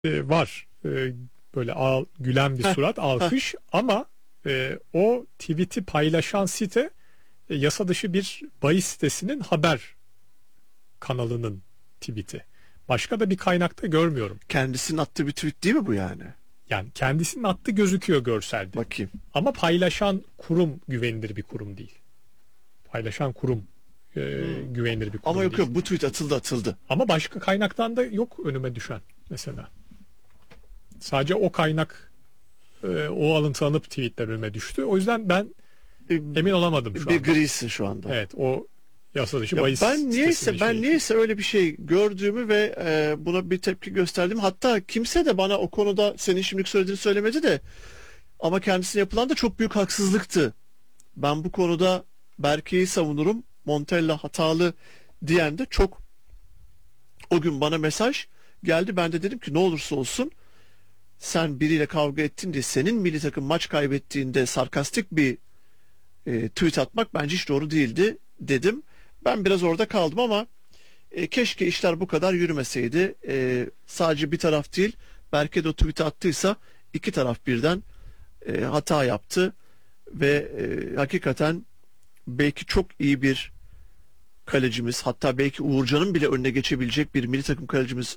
Var. Böyle gülen bir surat, alkış ama o tweet'i paylaşan site yasa dışı bir bahis sitesinin haber kanalının tweet'i. Başka da bir kaynakta görmüyorum. Kendisinin attığı bir tweet değil mi bu yani? Yani kendisinin attığı gözüküyor görselde. Bakayım. Ama paylaşan kurum güvenilir bir kurum değil. Paylaşan kurum güvenilir bir kurum Ama yok değil. yok, bu tweet atıldı. Ama başka kaynaktan da yok önüme düşen mesela. Sadece o kaynak o alıntılanıp tweetler önüme düştü. O yüzden ben emin olamadım şu bir anda. grisin şu anda. Evet, o yasa dışı Ya bahis ben sitesinin niyeyse öyle bir şey gördüğümü ve buna bir tepki gösterdim. Hatta kimse de bana o konuda senin şimdilik söylediğini söylemedi de, ama kendisine yapılan da çok büyük haksızlıktı. Ben bu konuda Berke'yi savunurum. Montella hatalı diyen de çok. O gün bana mesaj geldi. Ben de dedim ki ne olursa olsun sen biriyle kavga ettin diye senin milli takım maç kaybettiğinde sarkastik bir tweet atmak bence hiç doğru değildi dedim. Ben biraz orada kaldım ama keşke işler bu kadar yürümeseydi. Sadece bir taraf değil, Berke de o tweet'i attıysa iki taraf birden hata yaptı ve hakikaten belki çok iyi bir kalecimiz, hatta belki Uğurcan'ın bile önüne geçebilecek bir milli takım kalecimiz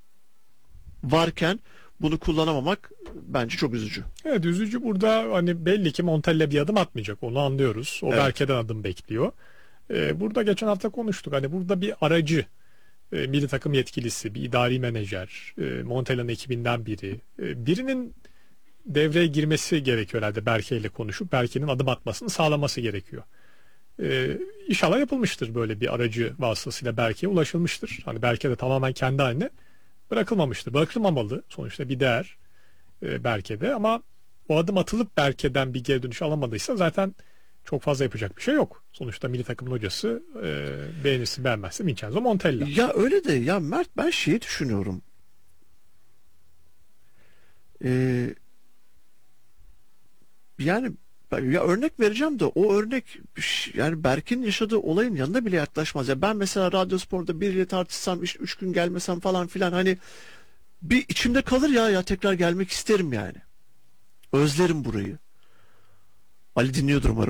varken bunu kullanamamak bence çok üzücü. Evet, üzücü. Burada hani belli ki Montella bir adım atmayacak, onu anlıyoruz. O Evet. Berke'den adım bekliyor. Burada geçen hafta konuştuk, hani burada bir aracı, milli takım yetkilisi, bir idari menajer, Montella'nın ekibinden biri, birinin devreye girmesi gerekiyor herhalde. Berke ile konuşup Berke'nin adım atmasını sağlaması gerekiyor. İnşallah yapılmıştır, böyle bir aracı vasıtasıyla Berke'ye ulaşılmıştır. Hani Berke de tamamen kendi haline bırakılmamıştır. Bırakılmamalı. Sonuçta bir değer Berke'de, ama o adım atılıp Berke'den bir geri dönüş alamadıysa zaten çok fazla yapacak bir şey yok. Sonuçta milli takımın hocası, beğenirse beğenmezse Vincenzo Montella. Ya öyle de ya Mert, ben şeyi düşünüyorum. Yani ya örnek vereceğim de o örnek yani Berke'nin yaşadığı olayın yanına bile yaklaşmaz. Ya ben mesela Radyospor'da biriyle tartışsam, işte 3 gün gelmesem falan filan, hani bir içimde kalır ya tekrar gelmek isterim yani. Özlerim burayı. Ali dinliyordur umarım.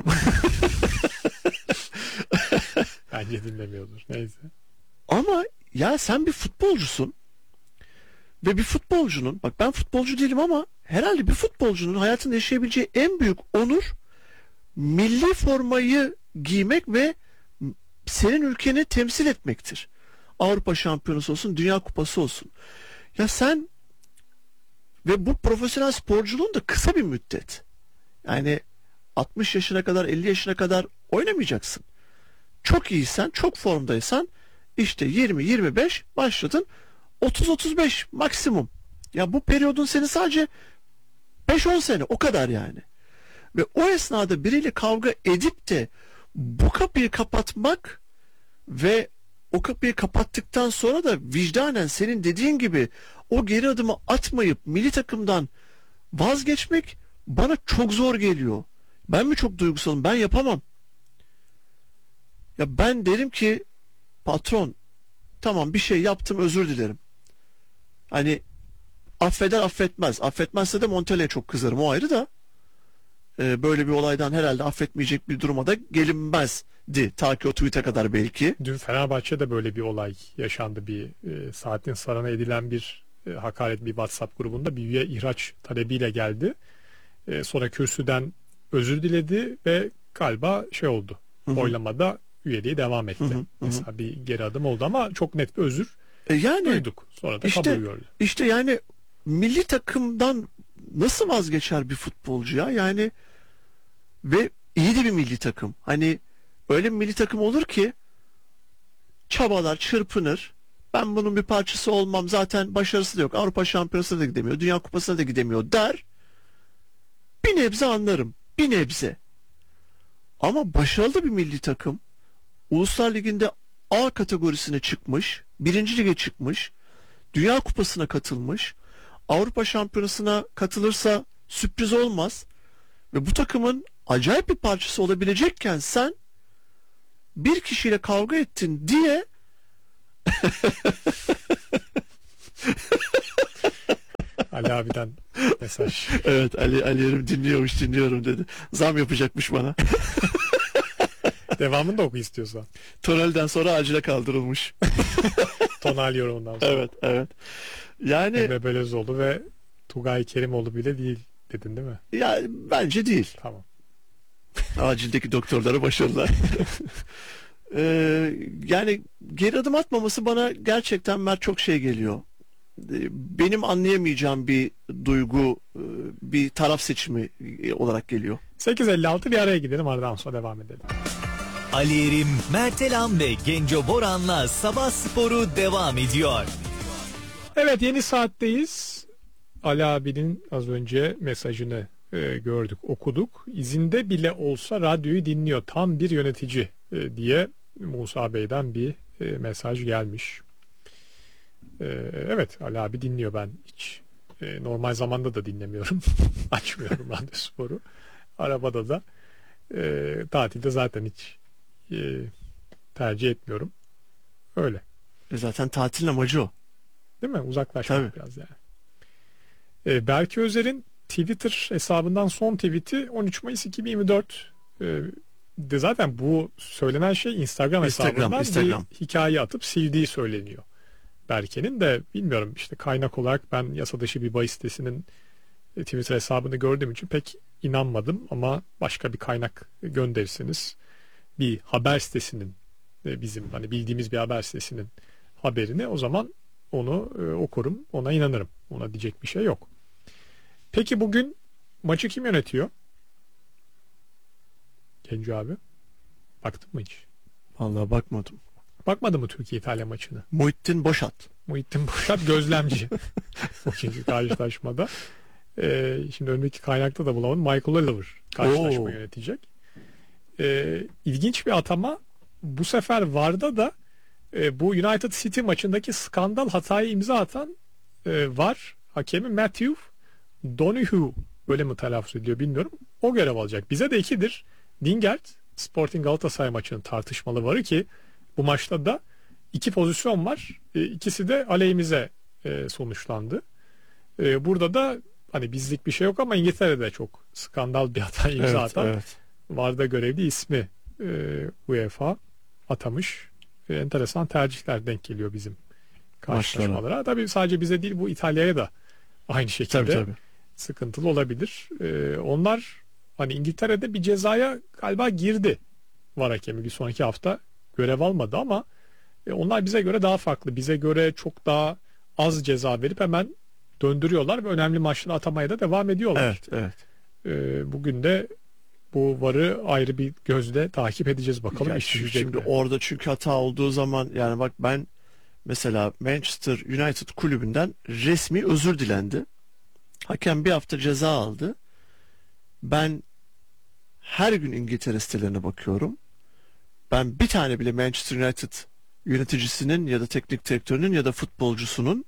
Bence dinlemiyordur. Neyse. Ama ya sen bir futbolcusun ve bir futbolcunun, bak ben futbolcu değilim ama herhalde bir futbolcunun hayatında yaşayabileceği en büyük onur milli formayı giymek ve senin ülkeni temsil etmektir. Avrupa şampiyonası olsun, Dünya Kupası olsun. Ya sen ve bu profesyonel sporculuğun da kısa bir müddet. Yani 60 yaşına kadar, 50 yaşına kadar oynamayacaksın. Çok iyiysen, çok formdaysan işte 20-25 başladın, 30-35 maksimum. Ya bu periyodun seni sadece 5-10 sene, o kadar yani. Ve o esnada biriyle kavga edip de bu kapıyı kapatmak ve o kapıyı kapattıktan sonra da vicdanen senin dediğin gibi o geri adımı atmayıp milli takımdan vazgeçmek bana çok zor geliyor. Ben mi çok duygusalım? Ben yapamam. Ya ben derim ki patron, tamam bir şey yaptım, özür dilerim. Hani affeder affetmez. Affetmezse de Montella'ya çok kızarım, o ayrı da. Böyle bir olaydan herhalde affetmeyecek bir duruma da gelinmezdi. Ta ki o tweet'e kadar belki. Dün Fenerbahçe'de böyle bir olay yaşandı. Bir saatin sarana edilen bir hakaret, bir WhatsApp grubunda bir üye ihraç talebiyle geldi. Sonra kürsüden özür diledi ve galiba şey oldu. Hı-hı. Oylamada üyeliği devam etti. Hı-hı. Mesela bir geri adım oldu ama çok net bir özür Yani duyduk. Sonra da kabul gördü. İşte yani milli takımdan nasıl vazgeçer bir futbolcu ya? Yani ve iyi de bir milli takım. Hani öyle bir milli takım olur ki çabalar, çırpınır. Ben bunun bir parçası olmam, zaten başarısı da yok. Avrupa Şampiyonası'na da gidemiyor, Dünya Kupası'na da gidemiyor der. Bir nebze anlarım. Bir nebze. Ama başarılı bir milli takım, Uluslar Ligi'nde A kategorisine çıkmış, birinci lige çıkmış, Dünya Kupası'na katılmış, Avrupa Şampiyonası'na katılırsa sürpriz olmaz ve bu takımın acayip bir parçası olabilecekken sen bir kişiyle kavga ettin diye Ali abiden mesaj. Evet, Ali Yerim dinliyorum dedi. Zam yapacakmış bana. Devamını da oku istiyorsan. Tonel'den sonra acile kaldırılmış. Tonal yorumundan sonra. Evet. Yani Emre Belözoğlu ve Tugay Kerimoğlu bile değil dedin değil mi? ya bence değil. Tamam. Acildeki doktorlara başarılar. Yani geri adım atmaması bana gerçekten Mert çok şey geliyor. Benim anlayamayacağım bir duygu, bir taraf seçimi olarak geliyor. 8.56 bir araya gidelim, aradan sonra devam edelim. Ali Yerim, Mert Elam ve Genco Boran'la Sabah Sporu devam ediyor. Evet, yeni saatteyiz. Ali abinin az önce mesajını gördük, okuduk. İzinde bile olsa radyoyu dinliyor. Tam bir yönetici diye Musa Bey'den bir mesaj gelmiş. Evet, Ali abi dinliyor, ben hiç normal zamanda da dinlemiyorum. Açmıyorum Radyo Sporu. Arabada da tatilde zaten hiç tercih etmiyorum. Öyle. Zaten tatilin amacı o. Değil mi? Uzaklaşmak Tabii. biraz yani. Berke Özer'in Twitter hesabından son tweet'i 13 Mayıs 2024. De zaten bu söylenen şey Instagram hesabından Instagram. bir hikaye atıp sildiği söyleniyor. Berke'nin de bilmiyorum, işte kaynak olarak ben yasa dışı bir bahis sitesinin Twitter hesabını gördüğüm için pek inanmadım, ama başka bir kaynak gönderirseniz, bir haber sitesinin, bizim hani bildiğimiz bir haber sitesinin haberini, o zaman onu okurum, ona inanırım. Ona diyecek bir şey yok. Peki bugün maçı kim yönetiyor? Genco abi. Baktın mı hiç? Vallahi bakmadım. Bakmadın mı Türkiye-İtalya maçını? Muhittin Boşat. Muhittin Boşat gözlemci. Bugünkü karşılaşmada. Şimdi önümdeki kaynakta da bulamadım. Michael Oliver karşılaşma yönetecek. İlginç bir atama. Bu sefer VAR'da da bu United City maçındaki skandal hatayı imza atan VAR hakemi Matthew Donoghue, böyle mi telaffuz ediliyor bilmiyorum. O görev alacak. Bize de 2'dir. Dingert Sporting Galatasaray maçının tartışmalı varı ki bu maçta da 2 pozisyon var. İkisi de aleyhimize sonuçlandı. Burada da hani bizlik bir şey yok, ama İngiltere'de çok skandal bir hata imza atan. Evet. VAR'da görevli ismi UEFA atamış. Enteresan tercihler denk geliyor bizim karşılaşmalara. Tabii sadece bize değil, bu İtalya'ya da aynı şekilde Tabii. sıkıntılı olabilir. Onlar hani İngiltere'de bir cezaya galiba girdi VAR hakemi, bir sonraki hafta görev almadı, ama onlar bize göre daha farklı. Bize göre çok daha az ceza verip hemen döndürüyorlar ve önemli maçları atamaya da devam ediyorlar. Evet. Bugün de bu VAR'ı ayrı bir gözle takip edeceğiz, bakalım Yani iş düşecek şimdi mi? orada çünkü hata olduğu zaman, yani bak, ben mesela Manchester United kulübünden resmi özür dilendi. Hakem bir hafta ceza aldı. Ben her gün İngiltere sitelerine bakıyorum. Ben bir tane bile Manchester United yöneticisinin ya da teknik direktörünün ya da futbolcusunun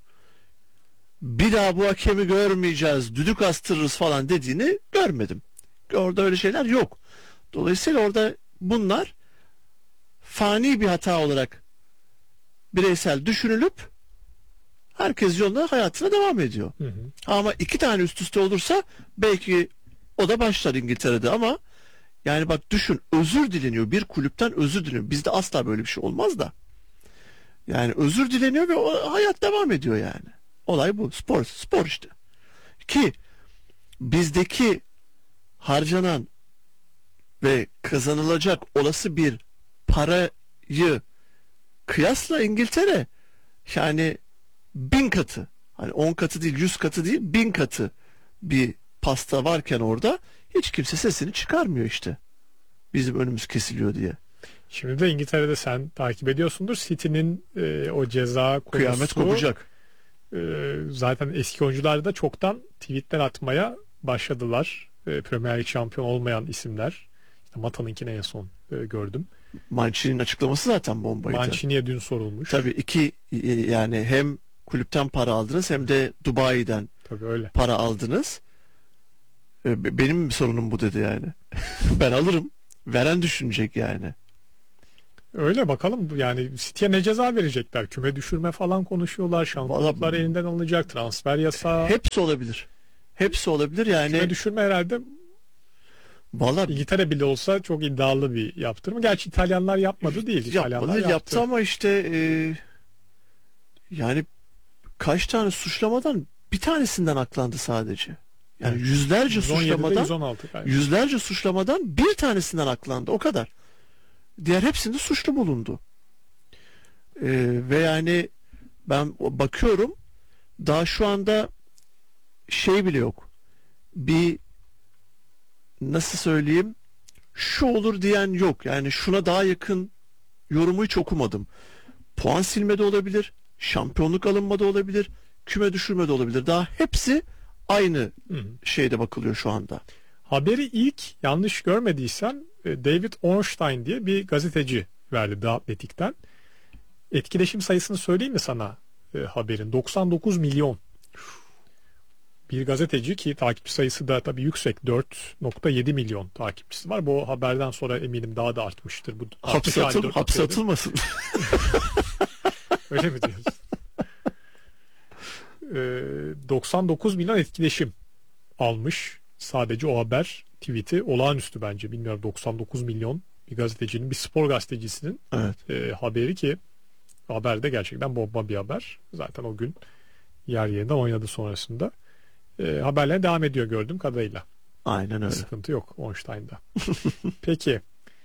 bir daha bu hakemi görmeyeceğiz, düdük astırırız falan dediğini görmedim. Orada öyle şeyler yok. Dolayısıyla orada bunlar fani bir hata olarak bireysel düşünülüp herkes yoluna, hayatına devam ediyor. Hı hı. Ama 2 tane üst üste olursa belki o da başlar İngiltere'de, ama yani bak düşün, özür dileniyor, bir kulüpten özür dileniyor. Bizde asla böyle bir şey olmaz da. Yani özür dileniyor ve o hayat devam ediyor yani. Olay bu. Spor işte. Ki bizdeki harcanan ve kazanılacak olası bir parayı kıyasla İngiltere, yani 1000 katı, hani 10 katı değil, 100 katı değil, 1000 katı bir pasta varken orada hiç kimse sesini çıkarmıyor işte. Bizim önümüz kesiliyor diye. Şimdi de İngiltere'de sen takip ediyorsundur. City'nin o ceza konusu. Kıyamet kopacak. Zaten eski oyuncular da çoktan tweetler atmaya başladılar. Premier Lig şampiyon olmayan isimler. İşte Mata'nınkini en son gördüm. Mancini'nin açıklaması zaten bombaydı. Mancini'ye dün sorulmuş. Tabii yani hem kulüpten para aldınız hem de Dubai'den Tabii öyle. para aldınız. Benim sorunum bu dedi yani. Ben alırım. Veren düşünecek yani. Öyle bakalım yani City'ye ne ceza verecekler? Küme düşürme falan konuşuyorlar. Şampiyonluklar elinden alınacak. Transfer yasağı. Hepsi olabilir. Hepsi olabilir yani. Küme düşürme herhalde Valla İngiltere bile olsa çok iddialı bir yaptırım. Gerçi İtalyanlar yapmadı değil. İtalyanlar yaptı ama işte yani kaç tane suçlamadan bir tanesinden aklandı sadece. Yani Evet. yüzlerce 117'de suçlamadan 116 galiba. yüzlerce suçlamadan bir tanesinden aklandı. O kadar. Diğer hepsinde suçlu bulundu. Ve yani ben bakıyorum daha şu anda şey bile yok. Bir nasıl söyleyeyim şu olur diyen yok. Yani şuna daha yakın yorumu hiç okumadım. Puan silme de olabilir. Şampiyonluk alınma da olabilir. Küme düşürme de olabilir. Daha hepsi aynı Hı hı. şeyde bakılıyor şu anda. Haberi ilk yanlış görmediysem David Ornstein diye bir gazeteci verdi The Athletic'ten. Etkileşim sayısını söyleyeyim mi sana haberin? 99 milyon. Bir gazeteci ki takipçi sayısı da tabii yüksek. 4,7 milyon takipçisi var. Bu haberden sonra eminim daha da artmıştır. Bu artış hali 4,7. Hapse atılmasın. Öyle mi diyorsun? 99 milyon etkileşim almış. Sadece o haber tweet'i olağanüstü bence. Bilmiyorum 99 milyon bir gazetecinin, bir spor gazetecisinin Evet. haberi ki haber de gerçekten bomba bir haber. Zaten o gün yer yerinden oynadı sonrasında. Haberler devam ediyor gördüğüm kadarıyla. Aynen öyle. Sıkıntı yok Ornstein'da. Peki.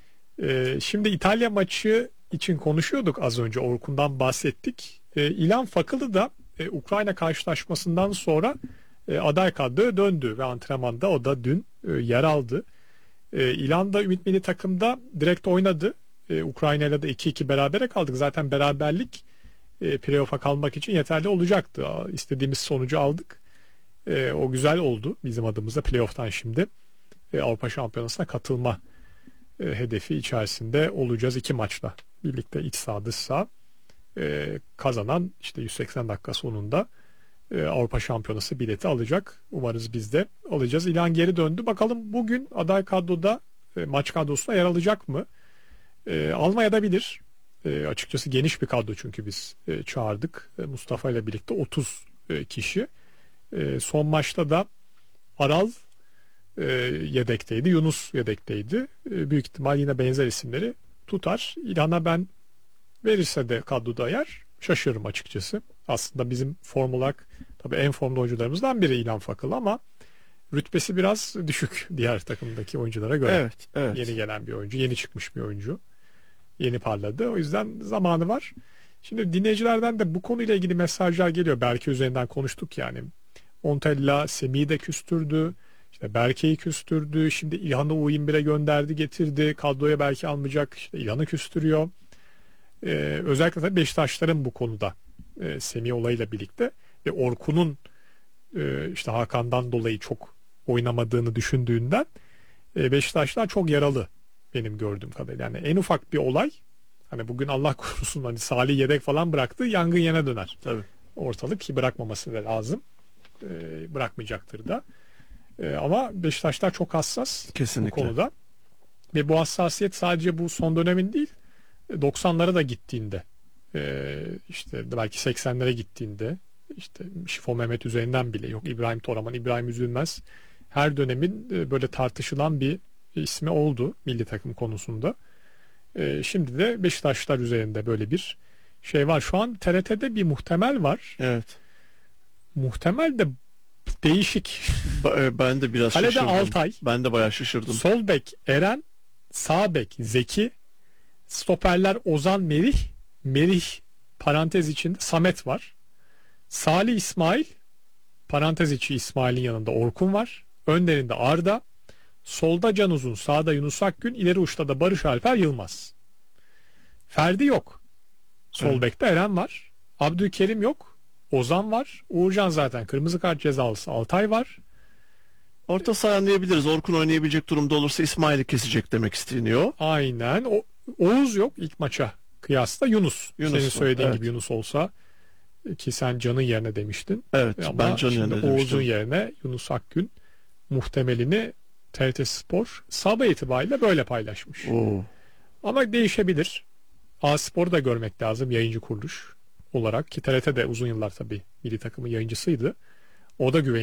Şimdi İtalya maçı için konuşuyorduk az önce. Orkun'dan bahsettik. İlhan Fakılı da Ukrayna karşılaşmasından sonra aday kadroya döndü ve antrenmanda o da dün yer aldı. İlhan da Ümit Milli Takım'da direkt oynadı. Ukrayna ile de 2-2 berabere kaldık. Zaten beraberlik playoff'a kalmak için yeterli olacaktı. İstediğimiz sonucu aldık. O güzel oldu bizim adımıza playoff'tan şimdi Avrupa Şampiyonası'na katılma hedefi içerisinde olacağız 2 maçla birlikte iç saha dış saha. Kazanan işte 180 dakika sonunda Avrupa Şampiyonası bileti alacak. Umarız biz de alacağız. İlhan geri döndü. Bakalım bugün aday kadroda maç kadrosuna yer alacak mı? Almaya da bilir. Açıkçası geniş bir kadro çünkü biz çağırdık. Mustafa ile birlikte 30 kişi. Son maçta da Aral yedekteydi. Yunus yedekteydi. Büyük ihtimal yine benzer isimleri tutar. İlhan'a ben verirse de kadroda yer şaşırırım açıkçası. Aslında bizim form olarak tabii en formda oyuncularımızdan biri İlhan Fakılı ama rütbesi biraz düşük diğer takımdaki oyunculara göre. Evet, evet. Yeni gelen bir oyuncu, yeni çıkmış bir oyuncu. Yeni parladı. O yüzden zamanı var. Şimdi dinleyicilerden de bu konuyla ilgili mesajlar geliyor. Berke üzerinden konuştuk yani. Montella Semih'i de küstürdü. İşte Berke'yi küstürdü. Şimdi İlhan'ı U21'e gönderdi, getirdi. Kadroya belki almayacak. İşte İlhan'ı küstürüyor. Özellikle tabii Beşiktaşların bu konuda Semih olayıyla birlikte ve Orkun'un işte Hakan'dan dolayı çok oynamadığını düşündüğünden Beşiktaşlar çok yaralı benim gördüğüm kadarıyla. Yani en ufak bir olay hani bugün Allah korusun hani Salih yedek falan bıraktı yangın yana döner. Tabii. Ortalık ki bırakmaması da lazım. Bırakmayacaktır da. Ama Beşiktaşlar çok hassas Kesinlikle. bu konuda. Ve bu hassasiyet sadece bu son dönemin değil 90'lara da gittiğinde işte belki 80'lere gittiğinde işte Şifo Mehmet üzerinden bile yok İbrahim Toraman, İbrahim Üzülmez her dönemin böyle tartışılan bir ismi oldu milli takım konusunda. Şimdi de Beşiktaşlar üzerinde böyle bir şey var. Şu an TRT'de bir muhtemel var. Evet. Muhtemel de değişik. Ben de biraz Kalede şaşırdım. Altay. Ben de bayağı şaşırdım. Sol bek Eren, sağ bek Zeki, stoperler Ozan, Merih, Merih parantez içinde Samet var. Salih İsmail, parantez içi İsmail'in yanında Orkun var. Önlerinde Arda, solda Can Uzun, sağda Yunus Akgün, ileri uçta da Barış Alper Yılmaz. Ferdi yok. Sol Evet. bekte Eren var. Abdülkerim yok. Ozan var. Uğurcan zaten kırmızı kart cezalısı. Altay var. Orta saha anlayabiliriz. Orkun oynayabilecek durumda olursa İsmail'i kesecek demek isteniyor. Aynen. Oğuz yok ilk maça kıyasla. Yunus. Yunus Senin var, söylediğin evet. gibi Yunus olsa ki sen Can'ın yerine demiştin. Evet, Ama ben Can'ın şimdi yerine Oğuz'un demiştim. yerine Yunus Akgün muhtemelini TRT Spor sabah itibariyle böyle paylaşmış. Oo. Ama değişebilir. A-Spor'u da görmek lazım yayıncı kuruluş olarak ki TRT de uzun yıllar tabii milli takımın yayıncısıydı. O da